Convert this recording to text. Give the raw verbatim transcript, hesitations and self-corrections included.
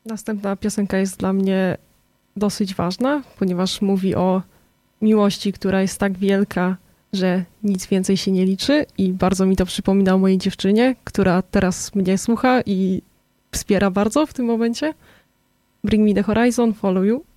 Następna piosenka jest dla mnie dosyć ważna, ponieważ mówi o miłości, która jest tak wielka, że nic więcej się nie liczy i bardzo mi to przypomina o mojej dziewczynie, która teraz mnie słucha i wspiera bardzo w tym momencie. Bring Me The Horizon, Follow You.